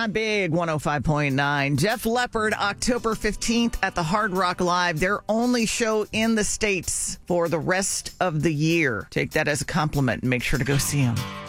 Big 105.9. Def Leppard, October 15th at the Hard Rock Live, their only show in the States for the rest of the year. Take that as a compliment and make sure to go see them.